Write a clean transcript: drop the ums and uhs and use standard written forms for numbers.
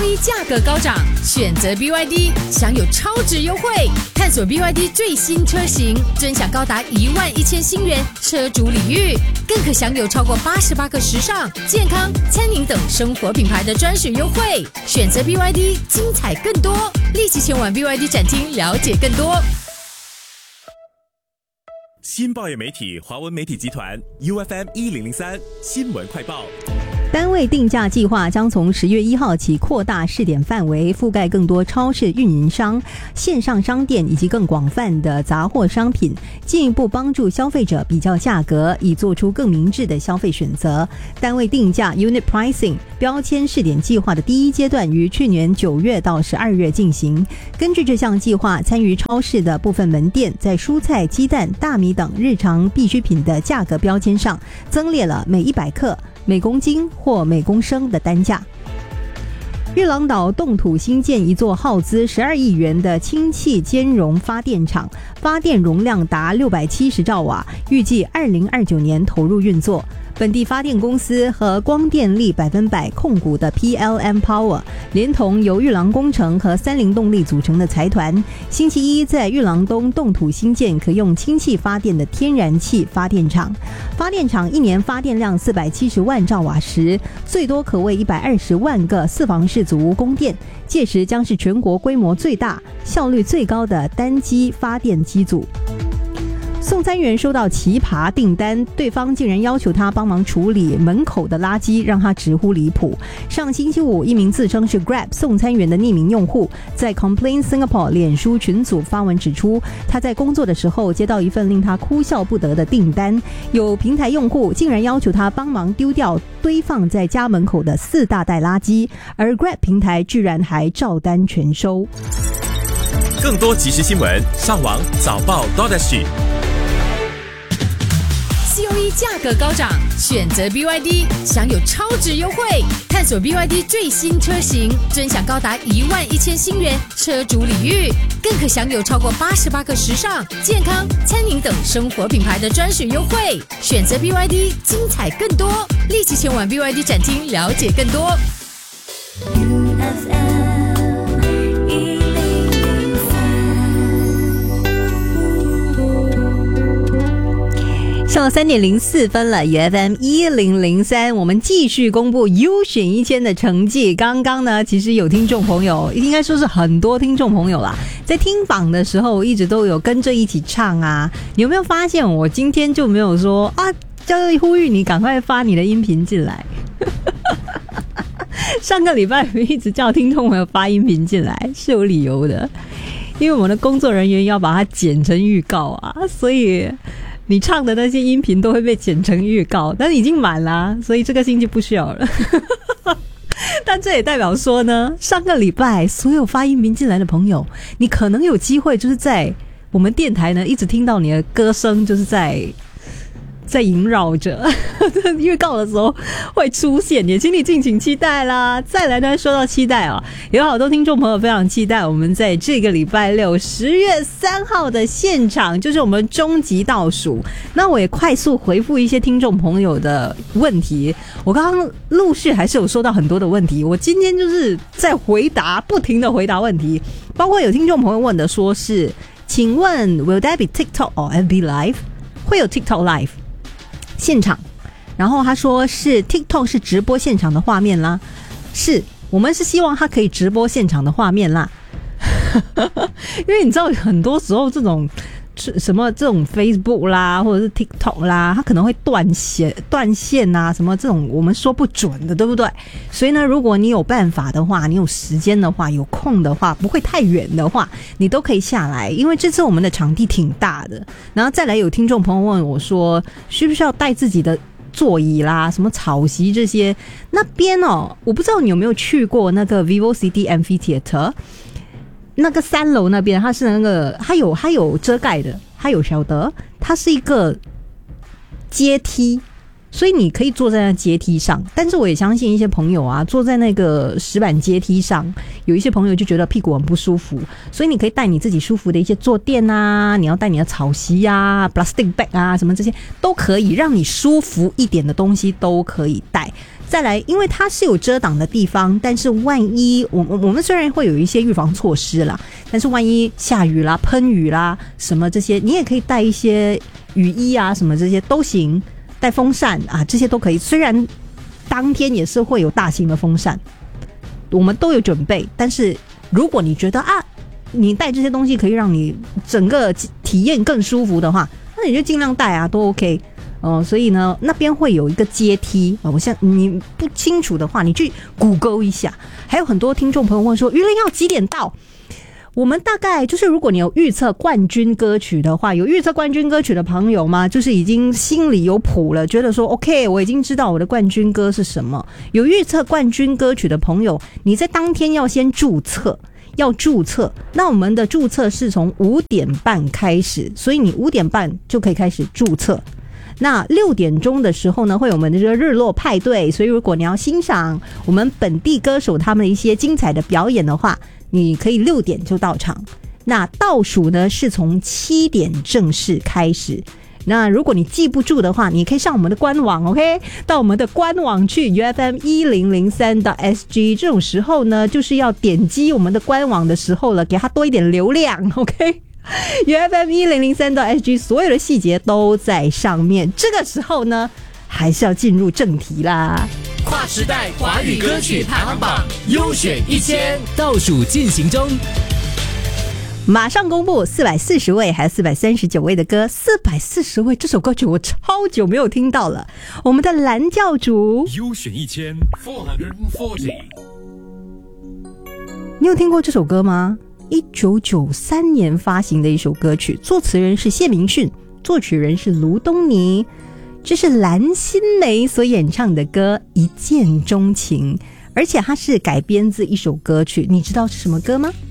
COE 价格高涨，选择 BYD 享有超值优惠。探索 BYD 最新车型，尊享高达11000新元车主礼遇，更可享有超过88个时尚、健康、餐饮等生活品牌的专属优惠。选择 BYD， 精彩更多，立即前往 BYD 展厅了解更多。 新报业媒体华文媒体集团 UFM 1003新闻快报。 单位定价计划将从10月1号起扩大试点范围，覆盖更多超市运营商、线上商店以及更广泛的杂货商品，进一步帮助消费者比较价格，以做出更明智的消费选择。单位定价 Unit Pricing 标签试点计划的第一阶段于去年9月到12月进行。根据这项计划，参与超市的部分门店在蔬菜、鸡蛋、大米等日常必需品的价格标签上增列了每100克、每公斤或每公升的单价。日朗岛动土新建一座耗资12亿元的氢气兼容发电厂，发电容量达670兆瓦，预计2029年投入运作。本地发电公司和光电力100%控股的 PLM Power 连同由玉郎工程和三菱动力组成的财团，星期一在玉郎东动土新建可用氢气发电的天然气发电厂。发电厂一年发电量470万兆瓦时，最多可为120万个四房式组屋供电，届时将是全国规模最大、效率最高的单机发电机组。送餐员收到奇葩订单，对方竟然要求他帮忙处理门口的垃圾，让他直呼离谱。上星期五，一名自称是 Grab 送餐员的匿名用户在 Complain Singapore 脸书群组发文指出，他在工作的时候接到一份令他哭笑不得的订单，有平台用户竟然要求他帮忙丢掉堆放在家门口的4大袋垃圾，而 Grab 平台居然还照单全收。 更多即时新闻，上网早报 COE 价格高涨，选择 BYD 享有超值优惠。探索 BYD 最新车型，尊享高达11000新元车主礼遇，更可享有超过88个时尚、健康、餐饮等生活品牌的专属优惠。选择 BYD， 精彩更多，立即前往 BYD 展厅了解更多。 上3点04分了 ，UFM 1003，我们继续公布优选1000的成绩。刚刚呢，其实有听众朋友，应该说是很多听众朋友啦，在听榜的时候一直都有跟着一起唱啊。你有没有发现我今天就没有说啊，叫呼吁你赶快发你的音频进来？上个礼拜我一直叫听众朋友发音频进来，是有理由的，因为我们的工作人员要把它剪成预告啊，所以你唱的那些音频都会被剪成预告，但是已经满了，所以这个星期不需要了。但这也代表说呢，上个礼拜所有发音频进来的朋友，你可能有机会就是在我们电台呢一直听到你的歌声，就是在萦绕着预告的时候会出现，也请你敬请期待啦。再来呢，说到期待啊，有好多听众朋友非常期待我们在这个礼拜六10月3号的现场，就是我们终极倒数。那我也快速回复一些听众朋友的问题，我刚刚陆续还是有收到很多的问题，我今天就是在回答，不停的回答问题，包括有听众朋友问的说是，请问 Will there be TikTok or FB Live？ 会有 TikTok Live现场，然后他说是 TikTok 是直播现场的画面啦，是我们是希望他可以直播现场的画面啦。因为你知道很多时候这种什么这种 Facebook 啦或者是 TikTok 啦，它可能会断线啊，什么这种我们说不准的，对不对？所以呢，如果你有办法的话，你有时间的话，有空的话，不会太远的话，你都可以下来，因为这次我们的场地挺大的。然后再来有听众朋友问我说，需不需要带自己的座椅啦，什么草席这些？那边哦，我不知道你有没有去过那个 VivoCity Amphitheater。那个3楼那边，它是那个它有遮盖的，它有晓得，它是一个阶梯，所以你可以坐在那阶梯上。但是我也相信一些朋友啊，坐在那个石板阶梯上，有一些朋友就觉得屁股很不舒服，所以你可以带你自己舒服的一些坐垫啊，你要带你的草席啊 plastic bag 啊，什么这些都可以，让你舒服一点的东西都可以带。 再来，因为它是有遮挡的地方，但是万一我们虽然会有一些预防措施啦，但是万一下雨啦、喷雨啦什么这些，你也可以带一些雨衣啊，什么这些都行，带风扇啊，这些都可以。虽然当天也是会有大型的风扇，我们都有准备，但是如果你觉得啊，你带这些东西可以让你整个体验更舒服的话，那你就尽量带啊，都 OK。所以呢，那边会有一个阶梯我像你不清楚的话，你去谷歌一下。还有很多听众朋友问说，鱼鳞要几点到？我们大概就是，如果你有预测冠军歌曲的话，有预测冠军歌曲的朋友吗？就是已经心里有谱了，觉得说 OK， 我已经知道我的冠军歌是什么。有预测冠军歌曲的朋友，你在当天要先注册。那我们的注册是从5点半开始，所以你5点半就可以开始注册。那6点钟的时候呢，会有我们的这个日落派对，所以如果你要欣赏我们本地歌手他们的一些精彩的表演的话，你可以6点就到场。那倒数呢是从7点正式开始。那如果你记不住的话，你可以上我们的官网 OK， 到我们的官网去 UFM1003.SG， 这种时候呢就是要点击我们的官网的时候了，给它多一点流量 OK， UFM1003.SG 所有的细节都在上面。这个时候呢还是要进入正题啦。 跨时代华语歌曲排行榜优选1000倒数进行中， 马上公布440位还有439位的歌。440位这首歌曲我超久没有听到了，我们的蓝教主优选1000 440， 你有听过这首歌吗？1993年发行的一首歌曲，作词人是谢明训，作曲人是卢东尼。这是蓝心湄所演唱的歌《一见钟情》，而且它是改编自一首歌曲，你知道是什么歌吗？